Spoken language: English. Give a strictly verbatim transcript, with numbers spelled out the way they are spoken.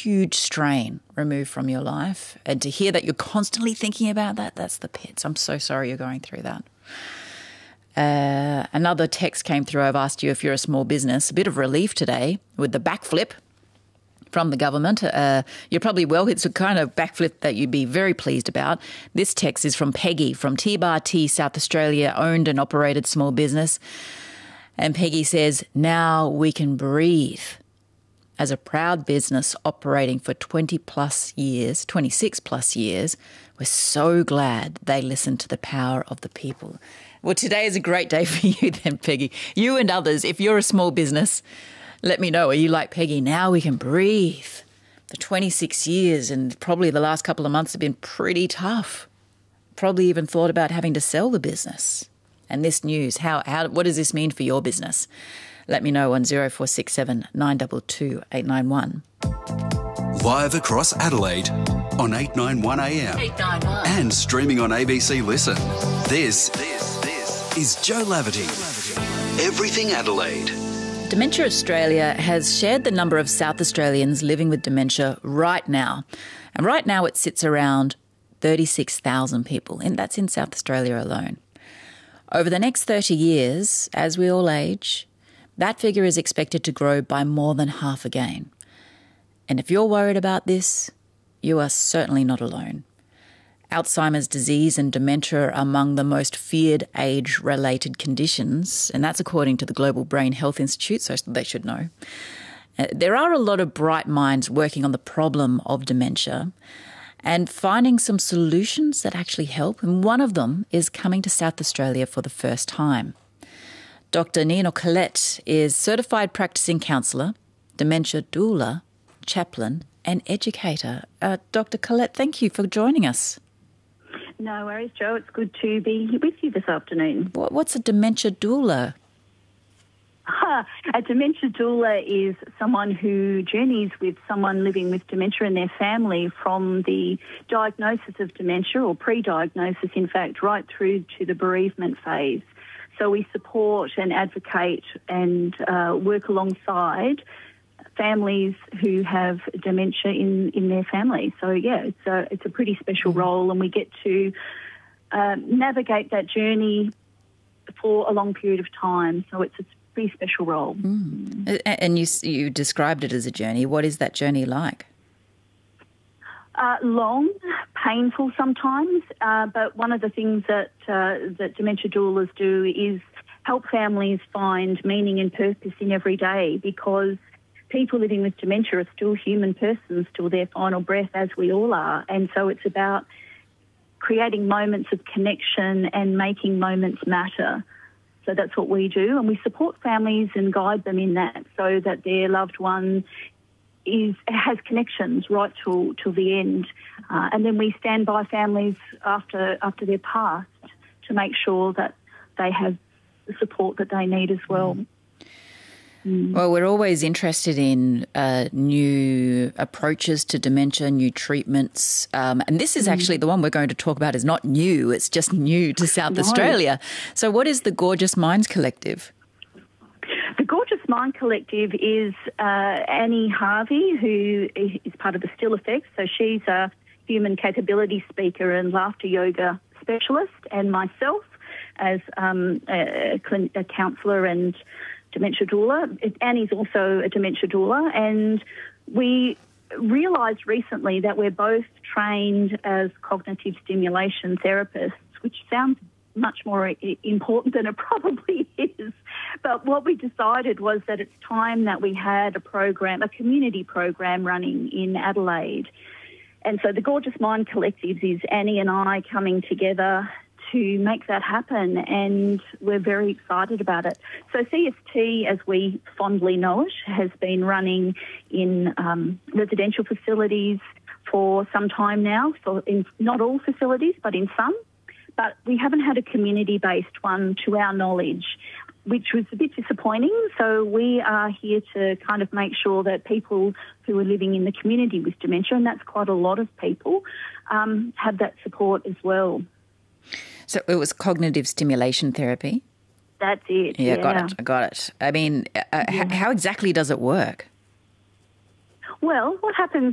huge strain removed from your life. And to hear that you're constantly thinking about that, that's the pits. I'm so sorry you're going through that. Uh, another text came through. I've asked you if you're a small business. A bit of relief today with the backflip from the government. Uh, you're probably well, it's a kind of backflip that you'd be very pleased about. This text is from Peggy from T-Bar Tea, South Australia, owned and operated small business. And Peggy says, now we can breathe. As a proud business operating for twenty plus years, twenty-six plus years, we're so glad they listen to the power of the people. Well, today is a great day for you then, Peggy. You and others, if you're a small business, let me know. Are you like Peggy? Now we can breathe. The twenty-six years and probably the last couple of months have been pretty tough. Probably even thought about having to sell the business. And this news, how, how, what does this mean for your business? Let me know on zero four six seven nine two two eight nine one. Live across Adelaide on eight ninety-one A M. eight ninety-one. And streaming on A B C Listen. This, this, this is Joe Laverty. Everything Adelaide. Dementia Australia has shared the number of South Australians living with dementia right now. And right now it sits around thirty-six thousand people, and that's in South Australia alone. Over the next thirty years, as we all age, that figure is expected to grow by more than half again. And if you're worried about this, you are certainly not alone. Alzheimer's disease and dementia are among the most feared age-related conditions, and that's according to the Global Brain Health Institute, so they should know. Uh, there are a lot of bright minds working on the problem of dementia and finding some solutions that actually help, and one of them is coming to South Australia for the first time. Doctor Nino Collette is certified practicing counsellor, dementia doula, chaplain and educator. Uh, Doctor Collette, thank you for joining us. No worries, Joe. It's good to be with you this afternoon. What, what's a dementia doula? Uh, a dementia doula is someone who journeys with someone living with dementia and their family from the diagnosis of dementia, or pre-diagnosis, in fact, right through to the bereavement phase. So we support and advocate and uh, work alongside families who have dementia in, in their family. So, yeah, it's a, it's a pretty special role, and we get to uh, navigate that journey for a long period of time. So it's a pretty special role. Mm. And you, you described it as a journey. What is that journey like? Uh, long, painful sometimes, uh, but one of the things that uh, that dementia doulas do is help families find meaning and purpose in every day, because people living with dementia are still human persons till their final breath, as we all are. And so it's about creating moments of connection and making moments matter. So that's what we do, and we support families and guide them in that, so that their loved one is has connections right till till the end. Uh, and then we stand by families after after they're passed to make sure that they have the support that they need as well. Mm. Mm. Well, we're always interested in uh, new approaches to dementia, new treatments. Um, and this is mm. actually the one we're going to talk about is not new. It's just new to South no. Australia. So what is the Gorgeous Minds Collective? The Gorgeous Mind Collective is uh, Annie Harvey, who is part of the Still Effect. So she's a human capability speaker and laughter yoga specialist, and myself as um, a, a counsellor and dementia doula. Annie's also a dementia doula, and we realised recently that we're both trained as cognitive stimulation therapists, which sounds much more important than it probably is. But what we decided was that it's time that we had a program, a community program running in Adelaide. And so the Gorgeous Mind Collective is Annie and I coming together to make that happen, and we're very excited about it. So C S T, as we fondly know it, has been running in um, residential facilities for some time now, so in not all facilities, but in some. But we haven't had a community-based one to our knowledge, which was a bit disappointing. So we are here to kind of make sure that people who are living in the community with dementia, and that's quite a lot of people, um, have that support as well. So it was cognitive stimulation therapy? That's it, yeah. Yeah, got it, I got it. I mean, uh, yeah. h- how exactly does it work? Well, what happens